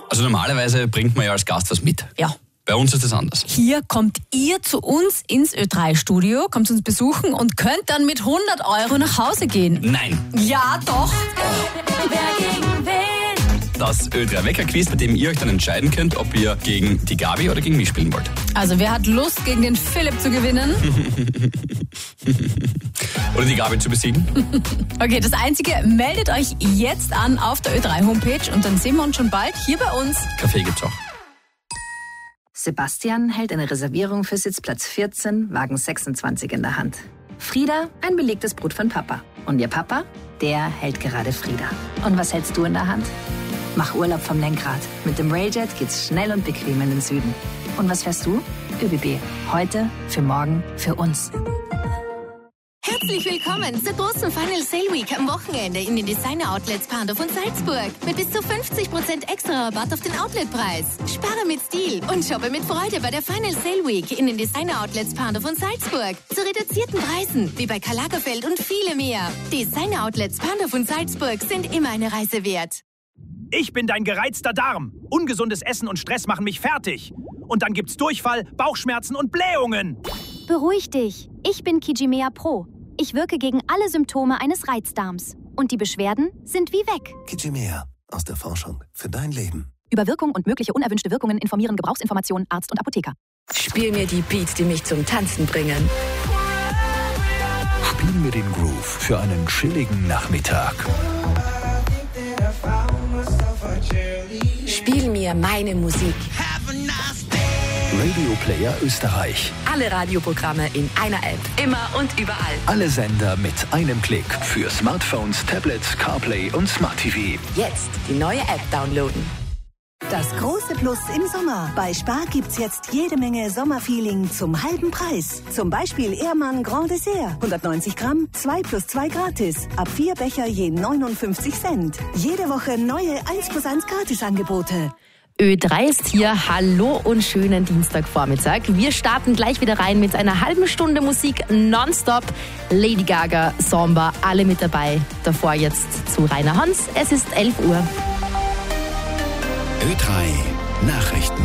Also normalerweise bringt man ja als Gast was mit. Ja. Bei uns ist das anders. Hier kommt ihr zu uns ins Ö3-Studio, kommt uns besuchen und könnt dann mit 100 € nach Hause gehen. Nein. Ja, doch. Wer gegen wen? Das Ö3-Wecker-Quiz, bei dem ihr euch dann entscheiden könnt, ob ihr gegen die Gabi oder gegen mich spielen wollt. Also wer hat Lust, gegen den Philipp zu gewinnen? Oder die Gabi zu besiegen? Okay, das Einzige, meldet euch jetzt an auf der Ö3-Homepage und dann sehen wir uns schon bald hier bei uns. Kaffee gibt's auch. Sebastian hält eine Reservierung für Sitzplatz 14, Wagen 26 in der Hand. Frieda, ein belegtes Brot von Papa. Und ihr Papa, der hält gerade Frieda. Und was hältst du in der Hand? Mach Urlaub vom Lenkrad. Mit dem Railjet geht's schnell und bequem in den Süden. Und was fährst du? ÖBB. Heute, für morgen, für uns. Herzlich willkommen zur großen Final Sale Week am Wochenende in den Designer Outlets Pandorf und Salzburg. Mit bis zu 50% extra Rabatt auf den Outletpreis. Spare mit Stil und shoppe mit Freude bei der Final Sale Week in den Designer Outlets Pandorf und Salzburg. Zu reduzierten Preisen, wie bei Karl Lagerfeld und viele mehr. Designer Outlets Pandorf und Salzburg sind immer eine Reise wert. Ich bin dein gereizter Darm. Ungesundes Essen und Stress machen mich fertig. Und dann gibt's Durchfall, Bauchschmerzen und Blähungen. Beruhig dich. Ich bin Kijimea Pro. Ich wirke gegen alle Symptome eines Reizdarms. Und die Beschwerden sind wie weg. Kijimea. Aus der Forschung für dein Leben. Über Wirkung und mögliche unerwünschte Wirkungen informieren Gebrauchsinformationen Arzt und Apotheker. Spiel mir die Beats, die mich zum Tanzen bringen. Spiel mir den Groove für einen chilligen Nachmittag. Spiel mir meine Musik. Radio Player Österreich. Alle Radioprogramme in einer App. Immer und überall. Alle Sender mit einem Klick. Für Smartphones, Tablets, CarPlay und Smart TV. Jetzt die neue App downloaden. Das große Plus im Sommer. Bei Spar gibt's jetzt jede Menge Sommerfeeling zum halben Preis. Zum Beispiel Ehrmann Grand Dessert. 190 Gramm, 2 + 2 gratis. Ab 4 Becher je 59 Cent. Jede Woche neue 1+1 Gratisangebote. Ö3 ist hier. Hallo und schönen Dienstagvormittag. Wir starten gleich wieder rein mit einer halben Stunde Musik nonstop. Lady Gaga, Samba, alle mit dabei. Davor jetzt zu Rainer Hans. Es ist 11 Uhr. Ö3 Nachrichten.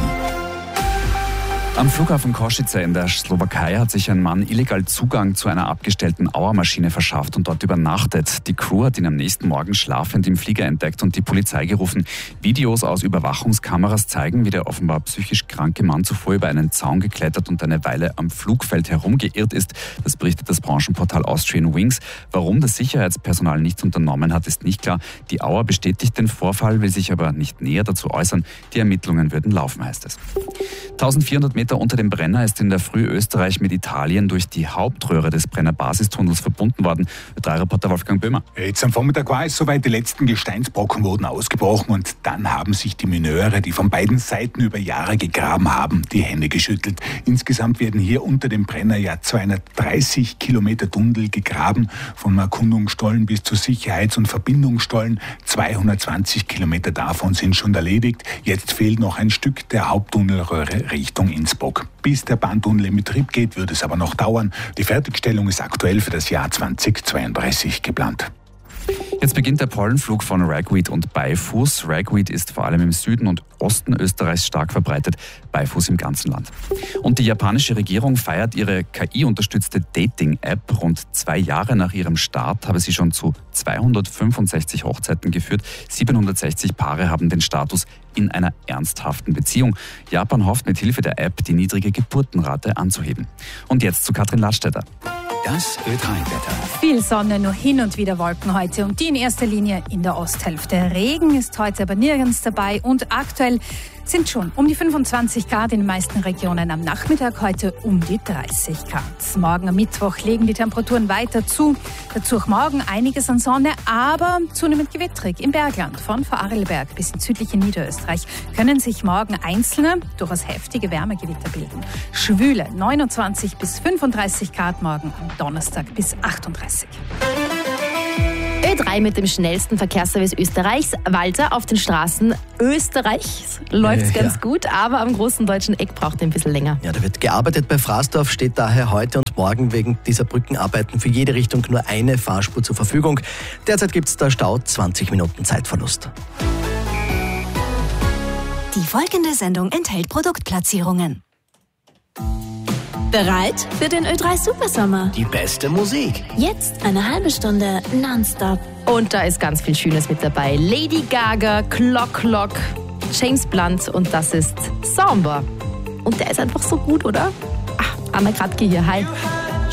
Am Flughafen Košice in der Slowakei hat sich ein Mann illegal Zugang zu einer abgestellten Auermaschine verschafft und dort übernachtet. Die Crew hat ihn am nächsten Morgen schlafend im Flieger entdeckt und die Polizei gerufen. Videos aus Überwachungskameras zeigen, wie der offenbar psychisch kranke Mann zuvor über einen Zaun geklettert und eine Weile am Flugfeld herumgeirrt ist. Das berichtet das Branchenportal Austrian Wings. Warum das Sicherheitspersonal nichts unternommen hat, ist nicht klar. Die Auer bestätigt den Vorfall, will sich aber nicht näher dazu äußern. Die Ermittlungen würden laufen, heißt es. 1400 Meter unter dem Brenner ist in der Früh Österreich mit Italien durch die Hauptröhre des Brenner Basistunnels verbunden worden. Ö3-Reporter Wolfgang Böhmer. Jetzt am Vormittag war es soweit, die letzten Gesteinsbrocken wurden ausgebrochen und dann haben sich die Mineure, die von beiden Seiten über Jahre gegraben haben, die Hände geschüttelt. Insgesamt werden hier unter dem Brenner ja 230 Kilometer Tunnel gegraben, von Erkundungsstollen bis zu Sicherheits- und Verbindungsstollen. 220 Kilometer davon sind schon erledigt. Jetzt fehlt noch ein Stück der Haupttunnelröhre Richtung Innsbruck. Bis der Bahntunnel in Betrieb geht, wird es aber noch dauern. Die Fertigstellung ist aktuell für das Jahr 2032 geplant. Jetzt beginnt der Pollenflug von Ragweed und Beifuß. Ragweed ist vor allem im Süden und Osten Österreichs stark verbreitet, Beifuß im ganzen Land. Und die japanische Regierung feiert ihre KI-unterstützte Dating-App. Rund 2 Jahre nach ihrem Start habe sie schon zu 265 Hochzeiten geführt. 760 Paare haben den Status in einer ernsthaften Beziehung. Japan hofft mit Hilfe der App, die niedrige Geburtenrate anzuheben. Und jetzt zu Katrin Ladstätter. Das Ö3-Wetter. Viel Sonne, nur hin und wieder Wolken heute und die in erster Linie in der Osthälfte. Regen ist heute aber nirgends dabei und aktuell sind schon um die 25 Grad in den meisten Regionen. Am Nachmittag heute um die 30 Grad. Morgen am Mittwoch legen die Temperaturen weiter zu. Dazu auch morgen einiges an Sonne, aber zunehmend gewittrig. Im Bergland von Vorarlberg bis ins südliche Niederösterreich können sich morgen einzelne, durchaus heftige Wärmegewitter bilden. Schwüle 29 bis 35 Grad morgen am Donnerstag bis 38. Ö3 mit dem schnellsten Verkehrsservice Österreichs. Walter, auf den Straßen Österreichs läuft es ganz gut, aber am großen deutschen Eck braucht es ein bisschen länger. Ja, da wird gearbeitet. Bei Fraßdorf steht daher heute und morgen wegen dieser Brückenarbeiten für jede Richtung nur eine Fahrspur zur Verfügung. Derzeit gibt es da Stau, 20 Minuten Zeitverlust. Die folgende Sendung enthält Produktplatzierungen. Bereit für den Ö3 Supersommer? Die beste Musik. Jetzt eine halbe Stunde nonstop. Und da ist ganz viel Schönes mit dabei. Lady Gaga, Clock, James Blunt und das ist Samba. Und der ist einfach so gut, oder? Anna Kratke hier, hi.